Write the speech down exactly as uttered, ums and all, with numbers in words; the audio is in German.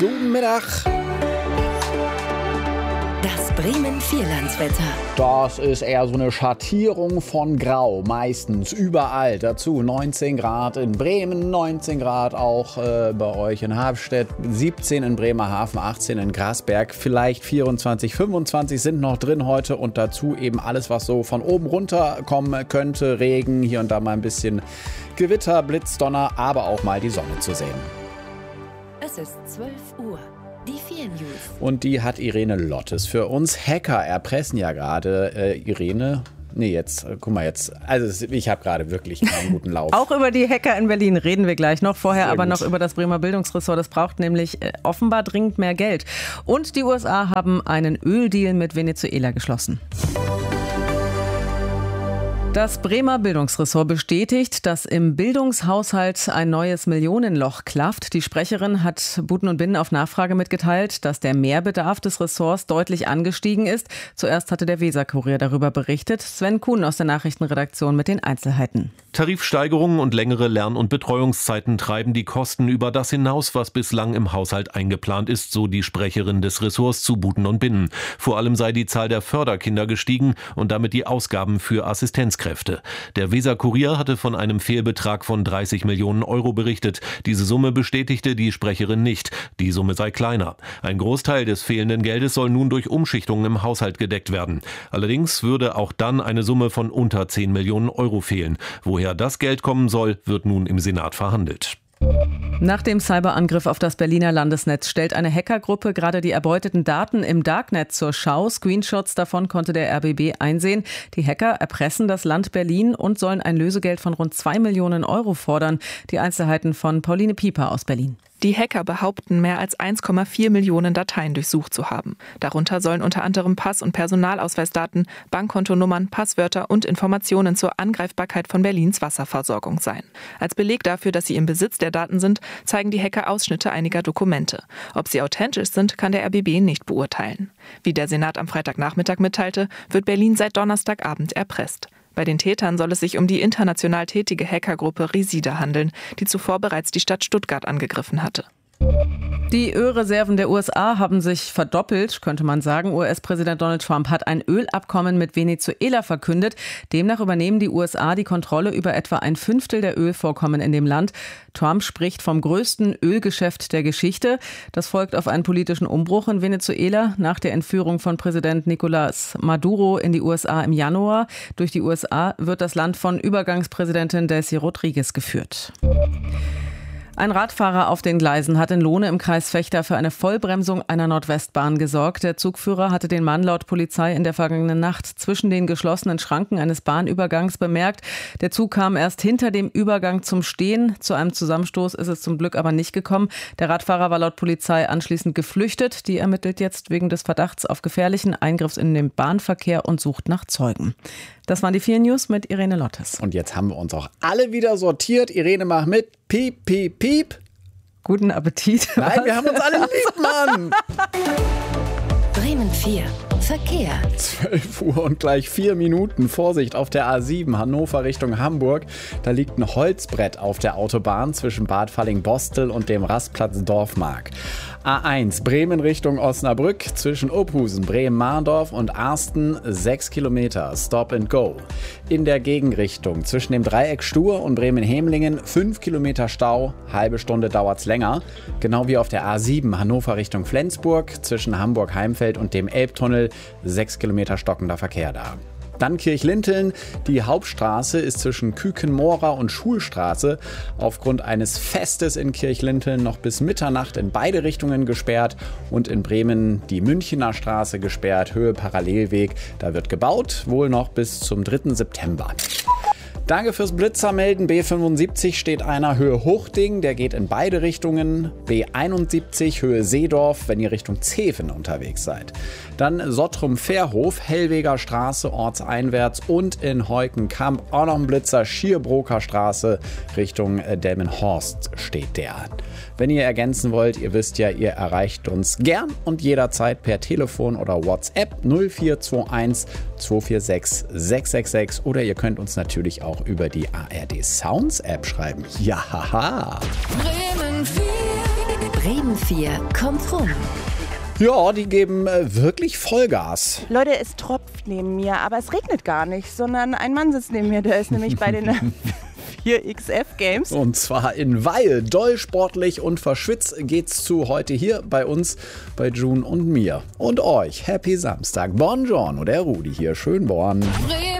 Guten Mittag. Das Bremen-Vierlandswetter. Das ist eher so eine Schattierung von Grau, meistens überall. Dazu neunzehn Grad in Bremen, neunzehn Grad auch äh, bei euch in Habstedt, siebzehn in Bremerhaven, achtzehn in Grasberg, vielleicht vierundzwanzig, fünfundzwanzig sind noch drin heute und dazu eben alles, was so von oben runter kommen könnte. Regen, hier und da mal ein bisschen Gewitter, Blitz, Donner, aber auch mal die Sonne zu sehen. Es ist zwölf Uhr. Die vier News. Und die hat Irene Lottes für uns. Hacker erpressen ja gerade äh, Irene. Nee, jetzt, äh, guck mal jetzt. Also ich habe gerade wirklich keinen guten Lauf. Auch über die Hacker in Berlin reden wir gleich noch. Vorher Sehr aber gut. noch über das Bremer Bildungsressort. Das braucht nämlich äh, offenbar dringend mehr Geld. Und die U S A haben einen Öldeal mit Venezuela geschlossen. Das Bremer Bildungsressort bestätigt, dass im Bildungshaushalt ein neues Millionenloch klafft. Die Sprecherin hat Buten und Binnen auf Nachfrage mitgeteilt, dass der Mehrbedarf des Ressorts deutlich angestiegen ist. Zuerst hatte der Weser-Kurier darüber berichtet. Sven Kuhn aus der Nachrichtenredaktion mit den Einzelheiten. Tarifsteigerungen und längere Lern- und Betreuungszeiten treiben die Kosten über das hinaus, was bislang im Haushalt eingeplant ist, so die Sprecherin des Ressorts zu Buten und Binnen. Vor allem sei die Zahl der Förderkinder gestiegen und damit die Ausgaben für Assistenzkräfte. Der Weser-Kurier hatte von einem Fehlbetrag von dreißig Millionen Euro berichtet. Diese Summe bestätigte die Sprecherin nicht. Die Summe sei kleiner. Ein Großteil des fehlenden Geldes soll nun durch Umschichtungen im Haushalt gedeckt werden. Allerdings würde auch dann eine Summe von unter zehn Millionen Euro fehlen. Woher das Geld kommen soll, wird nun im Senat verhandelt. Nach dem Cyberangriff auf das Berliner Landesnetz stellt eine Hackergruppe gerade die erbeuteten Daten im Darknet zur Schau. Screenshots davon konnte der R B B einsehen. Die Hacker erpressen das Land Berlin und sollen ein Lösegeld von rund zwei Millionen Euro fordern. Die Einzelheiten von Pauline Pieper aus Berlin. Die Hacker behaupten, mehr als eins Komma vier Millionen Dateien durchsucht zu haben. Darunter sollen unter anderem Pass- und Personalausweisdaten, Bankkontonummern, Passwörter und Informationen zur Angreifbarkeit von Berlins Wasserversorgung sein. Als Beleg dafür, dass sie im Besitz der Daten sind, zeigen die Hacker Ausschnitte einiger Dokumente. Ob sie authentisch sind, kann der R B B nicht beurteilen. Wie der Senat am Freitagnachmittag mitteilte, wird Berlin seit Donnerstagabend erpresst. Bei den Tätern soll es sich um die international tätige Hackergruppe Resida handeln, die zuvor bereits die Stadt Stuttgart angegriffen hatte. Die Ölreserven der U S A haben sich verdoppelt, könnte man sagen. U S-Präsident Donald Trump hat ein Ölabkommen mit Venezuela verkündet. Demnach übernehmen die U S A die Kontrolle über etwa ein Fünftel der Ölvorkommen in dem Land. Trump spricht vom größten Ölgeschäft der Geschichte. Das folgt auf einen politischen Umbruch in Venezuela nach der Entführung von Präsident Nicolás Maduro in die U S A im Januar. Durch die U S A wird das Land von Übergangspräsidentin Delcy Rodriguez geführt. Ein Radfahrer auf den Gleisen hat in Lohne im Kreis Vechta für eine Vollbremsung einer Nordwestbahn gesorgt. Der Zugführer hatte den Mann laut Polizei in der vergangenen Nacht zwischen den geschlossenen Schranken eines Bahnübergangs bemerkt. Der Zug kam erst hinter dem Übergang zum Stehen. Zu einem Zusammenstoß ist es zum Glück aber nicht gekommen. Der Radfahrer war laut Polizei anschließend geflüchtet. Die ermittelt jetzt wegen des Verdachts auf gefährlichen Eingriffs in den Bahnverkehr und sucht nach Zeugen. Das waren die vier News mit Irene Lottes. Und jetzt haben wir uns auch alle wieder sortiert. Irene, mach mit. Piep, piep, piep. Guten Appetit. Nein, wir haben uns alle lieb, Mann. Bremen vier. Verkehr. zwölf Uhr und gleich vier Minuten. Vorsicht auf der A sieben Hannover Richtung Hamburg. Da liegt ein Holzbrett auf der Autobahn zwischen Bad Falling-Bostel und dem Rastplatz Dorfmark. A eins Bremen Richtung Osnabrück zwischen Ophusen, Bremen-Mahndorf und Arsten sechs Kilometer. Stop and go. In der Gegenrichtung zwischen dem Dreieck Stur und Bremen-Hemlingen fünf Kilometer Stau. Halbe Stunde dauert's länger. Genau wie auf der A sieben Hannover Richtung Flensburg zwischen Hamburg-Heimfeld und dem Elbtunnel. sechs Kilometer stockender Verkehr da. Dann Kirchlinteln. Die Hauptstraße ist zwischen Kükenmora und Schulstraße aufgrund eines Festes in Kirchlinteln noch bis Mitternacht in beide Richtungen gesperrt. Und in Bremen die Münchener Straße gesperrt, Höhe Parallelweg. Da wird gebaut, wohl noch bis zum dritten September. Danke fürs Blitzermelden. B fünfundsiebzig steht einer Höhe Hochding, der geht in beide Richtungen. B einundsiebzig Höhe Seedorf, wenn ihr Richtung Zeven unterwegs seid. Dann Sottrum-Fährhof, Hellweger Straße ortseinwärts und in Heukenkamp auch noch ein Blitzer, Schierbroker Straße Richtung Delmenhorst steht der. Wenn ihr ergänzen wollt, ihr wisst ja, ihr erreicht uns gern und jederzeit per Telefon oder WhatsApp null vier zwei eins zwei vier sechs sechs sechs sechs oder ihr könnt uns natürlich auch über die A R D Sounds App schreiben. Ja, haha. Bremen vier. Bremen vier kommt rum. Ja, die geben äh, wirklich Vollgas. Leute, es tropft neben mir, aber es regnet gar nicht, sondern ein Mann sitzt neben mir, der ist nämlich bei den vier X F Games. Und zwar in Weil. Doll, sportlich und verschwitzt geht's zu heute hier bei uns, bei June und mir. Und euch. Happy Samstag. Buongiorno, der Rudi hier. Schön, Born.